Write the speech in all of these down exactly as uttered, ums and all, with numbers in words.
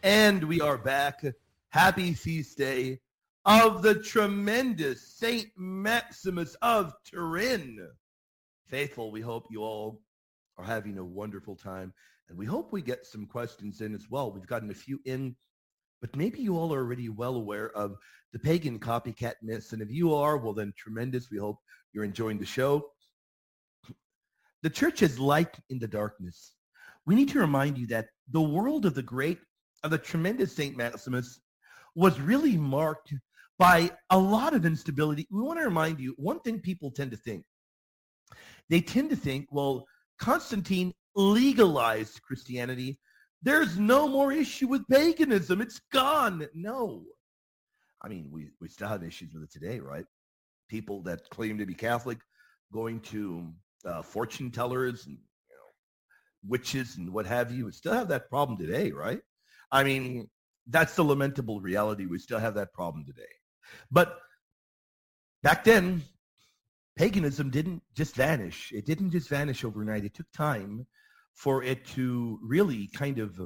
And we are back. Happy feast day of the tremendous Saint Maximus of Turin. Faithful, we hope you all are having a wonderful time. And we hope we get some questions in as well. We've gotten a few in, but maybe you all are already well aware of the pagan copycat myths. And if you are, well then tremendous. We hope you're enjoying the show. The church is light in the darkness. We need to remind you that the world of the great, of the tremendous Saint Maximus was really marked by a lot of instability. We want to remind you, one thing people tend to think, they tend to think, well, Constantine legalized Christianity. There's no more issue with paganism. It's gone. No. I mean, we, we still have issues with it today, right? People that claim to be Catholic going to uh, fortune tellers and you know, witches and what have you. We still have that problem today, right? I mean, that's the lamentable reality. We still have that problem today. But back then, paganism didn't just vanish. It didn't just vanish overnight. It took time for it to really kind of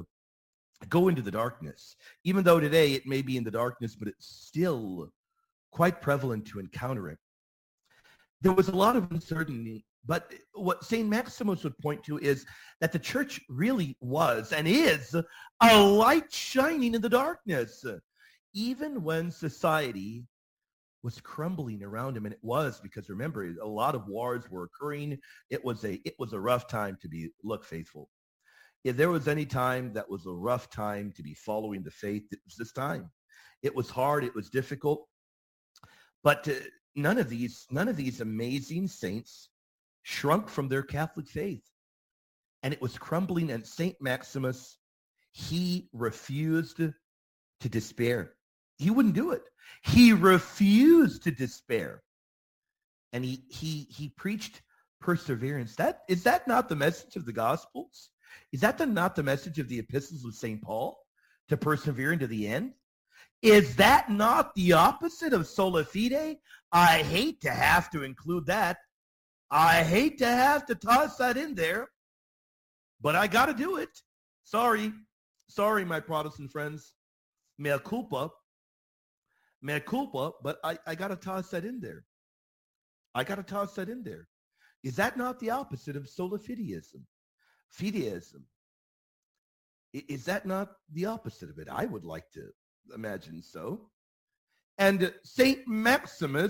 go into the darkness. Even though today it may be in the darkness, but it's still quite prevalent to encounter it. There was a lot of uncertainty, but what Saint Maximus would point to is that the church really was and is a light shining in the darkness, even when society was crumbling around him. And it was, because remember, a lot of wars were occurring. It was a it was a rough time to be look faithful. If there was any time that was a rough time to be following the faith, it was this time. It was hard. It was difficult. But uh, none of these none of these amazing saints shrunk from their Catholic faith. And it was crumbling. And Saint Maximus, he refused to despair. He wouldn't do it. He refused to despair. And he he he preached perseverance. That is that not the message of the Gospels? Is that the, not the message of the epistles of Saint Paul? To persevere into the end? Is that not the opposite of sola fide? I hate to have to include that. I hate to have to toss that in there. But I got to do it. Sorry. Sorry, my Protestant friends. Mea culpa. Mea culpa, but I, I got to toss that in there. I got to toss that in there. Is that not the opposite of sola fideism? Fideism. Is that not the opposite of it? I would like to imagine so. And Saint Maximus